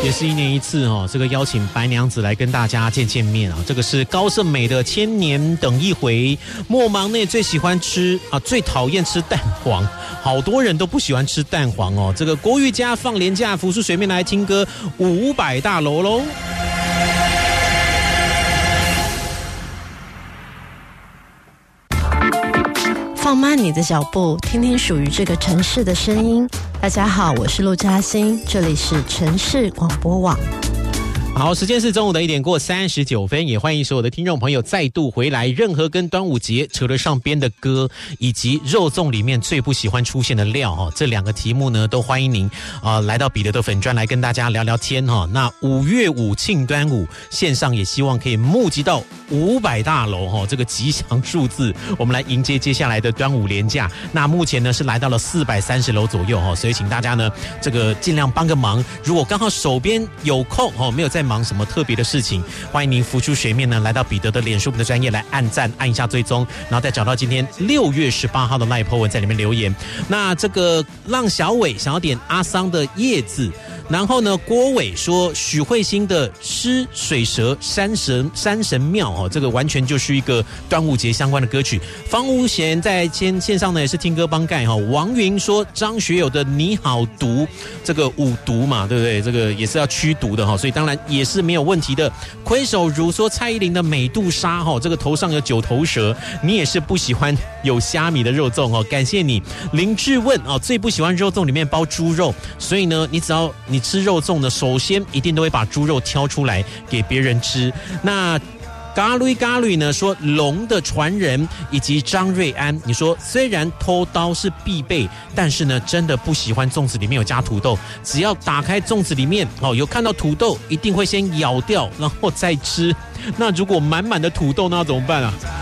也是一年一次哦，这个邀请白娘子来跟大家见面啊。这个是高胜美的《千年等一回》，莫忙内最喜欢吃啊，最讨厌吃蛋黄，好多人都不喜欢吃蛋黄哦。这个国语家放廉价浮出水面来听歌500大楼喽。 放慢你的脚步，听听属于这个城市的声音。大家好，我是陆嘉欣，这里是城市广播网。 好，时间是中午的1点过39分，也欢迎所有的听众朋友再度回来。任何跟端午节扯得上边的歌，以及肉粽里面最不喜欢出现的料，这两个题目呢，都欢迎您来到彼得的粉专来跟大家聊聊天哈。那5月5庆端午，线上也希望可以募集到500大楼这个吉祥数字，我们来迎接接下来的端午连假。那目前呢是来到了430楼左右所以请大家呢这个尽量帮个忙。如果刚好手边有空没有在忙什么特别的事情，欢迎您浮出水面呢，来到彼得的脸书的专页来按赞，按一下追踪，然后再找到今天6月18号的赖 po 文在里面留言。那这个让小伟想要点阿桑的叶子，然后呢郭伟说许慧欣的诗水蛇山神庙这个完全就是一个端午节相关的歌曲。方无贤在线上呢也是听歌帮盖王云说张学友的你好毒，这个五毒嘛，对不对？这个也是要驱毒的所以当然也是没有问题的。魁首如说蔡依林的美杜莎这个头上有9头蛇，你也是不喜欢有虾米的肉粽感谢你。林志问最不喜欢肉粽里面包猪肉，所以呢你只要你吃肉粽呢，首先一定都会把猪肉挑出来给别人吃。那嘎吕呢说龙的传人以及张瑞安，你说虽然偷刀是必备，但是呢真的不喜欢粽子里面有加土豆，只要打开粽子里面有看到土豆，一定会先咬掉然后再吃。那如果满满的土豆那怎么办啊？